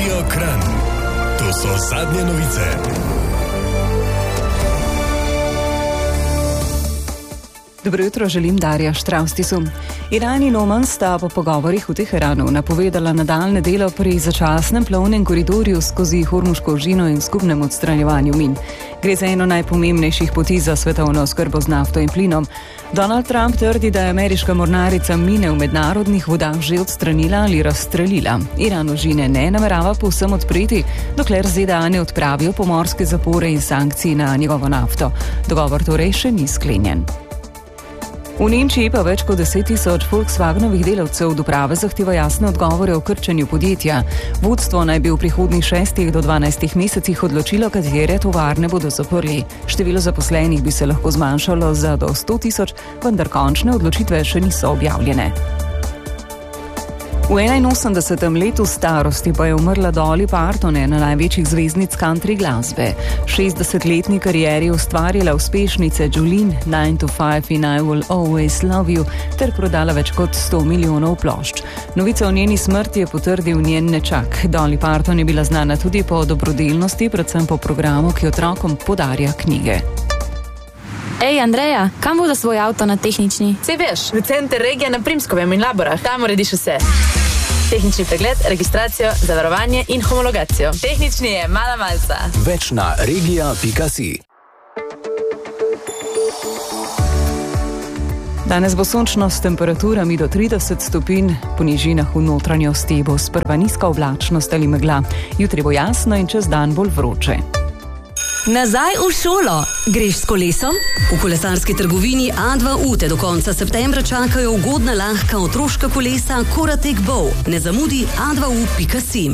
Radio Kranj. To so zadnje novice. Dobro jutro, želim Darja Štravstisu. Iran in Oman sta po pogovorih v Teheranu napovedala nadaljne delo pri začasnem plovnem koridorju skozi Hormuško ožino in skupnem odstranjevanju min. Gre za eno najpomembnejših poti za svetovno oskrbo z nafto in plinom. Donald Trump trdi, da je ameriška mornarica mine v mednarodnih vodah že odstranila ali razstrelila. Iran ožine ne namerava povsem odpreti, dokler ZDA ne odpravijo pomorske zapore in sankcije na njegovo nafto. Dogovor torej še ni sklenjen. V Nemčiji pa več kot 10.000 Volkswagenovih delavcev od uprave zahteva jasne odgovore o krčenju podjetja. Vodstvo naj bi v prihodnjih 6 do 12 mesecih odločilo, katere tovarne bodo zaprli. Število zaposlenih bi se lahko zmanjšalo za do 100.000, vendar končne odločitve še niso objavljene. V 81. letu starosti pa je umrla Dolly Parton, ena največjih zvezdnic country glasbe. 60-letni karieri je ustvarila uspešnice Jolene, 9 to 5 in I Will Always Love You ter prodala več kot 100 milijonov plošč. Novica o njeni smrti je potrdil njen nečak. Dolly Parton je bila znana tudi po dobrodelnosti, predvsem po programu, ki otrokom podarja knjige. Ej, Andreja, kam voda svoj avto na tehnični? Sej veš, v center regija na Primskovem in Laborah. Tam urediš vse. Tehnični pregled, registracijo, zavarovanje in homologacijo. Tehnični je mala malca. Več na regija.si. Danes bo sončno s temperaturami do 30 stopinj, po nižinah v notranjosti bo sprva nizka oblačnost ali megla. Jutri bo jasno in čez dan bolj vroče. Nazaj v šolo. Greš s kolesom? V kolesarski trgovini A2U te do konca septembra čakajo ugodna lahka otroška kolesa Koratek Bow. Ne zamudi a2u.si.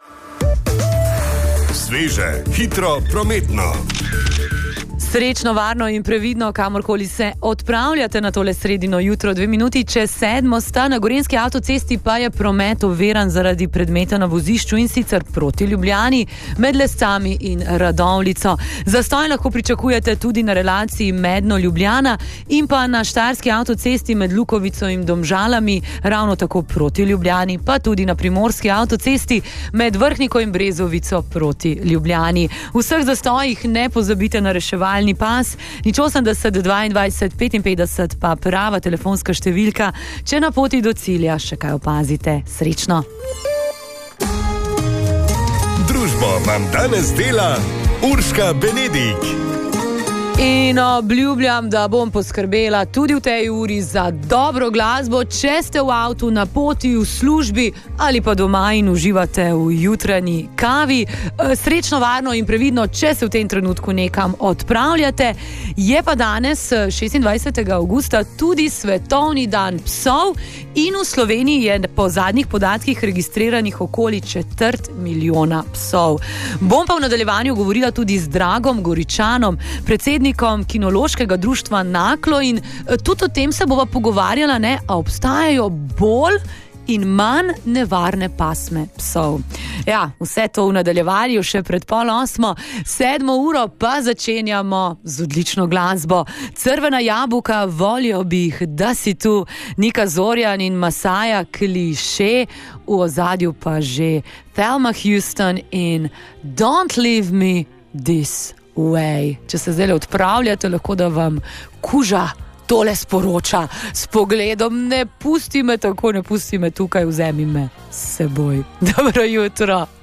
Sveže, hitro, prometno. Srečno, varno in previdno, kamorkoli se odpravljate na tole sredino jutro. 2 minuti čez 7 sta na Gorenjski avtocesti, pa je promet oviran zaradi predmeta na vozišču in sicer proti Ljubljani med Lescami in Radovljico. Zastoj lahko pričakujete tudi na relaciji Medno-Ljubljana in pa na Štajerski avtocesti med Lukovico in Domžalami, ravno tako proti Ljubljani, pa tudi na Primorski avtocesti med Vrhniko in Brezovico proti Ljubljani. V vseh zastojih ne pozabite na reševalni pas, nič 80 22 55 pa prava telefonska številka, če na poti do cilja še kaj opazite. Srečno! Družbo vam danes dela Urška Benedik. In obljubljam, da bom poskrbela tudi v tej uri za dobro glasbo, če ste v avtu, na poti, v službi ali pa doma in uživate v jutranji kavi. Srečno, varno in previdno, če se v tem trenutku nekam odpravljate. Je pa danes, 26. avgusta, tudi svetovni dan psov in v Sloveniji je po zadnjih podatkih registriranih okoli 250 milijona psov. Bom pa v nadaljevanju govorila tudi z Dragom Goričanom, predsednikom kinološkega društva Naklo, in tudi o tem se bova pogovarjala, a obstajajo bolj in manj nevarne pasme psov. Ja, vse to v nadaljevanju še pred 7:30, 7 uro pa začenjamo z odlično glasbo. Crvena jabuka, voljo bi jih, da si tu, Nika Zorjan in Masaja Kliše, v ozadju pa že Thelma Houston in Don't Leave Me This Way. Če se zdaj odpravljate, lahko da vam kuža tole sporoča s pogledom: ne pusti me tako, ne pusti me tukaj, vzemi me s seboj. Dobro jutro.